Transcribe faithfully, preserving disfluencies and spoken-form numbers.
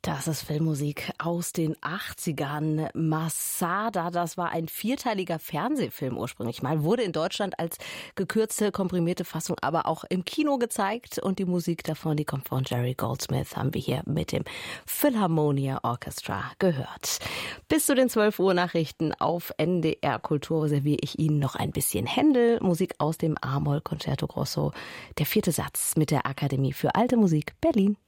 Das ist Filmmusik aus den achtzigern. Masada, das war ein vierteiliger Fernsehfilm ursprünglich mal, wurde in Deutschland als gekürzte, komprimierte Fassung aber auch im Kino gezeigt. Und die Musik davon, die kommt von Jerry Goldsmith, haben wir hier mit dem Philharmonia Orchestra gehört. Bis zu den zwölf Uhr Nachrichten auf N D R Kultur serviere ich Ihnen noch ein bisschen Händel, Musik aus dem A-Moll Concerto Grosso, der vierte Satz mit der Akademie für Alte Musik Berlin.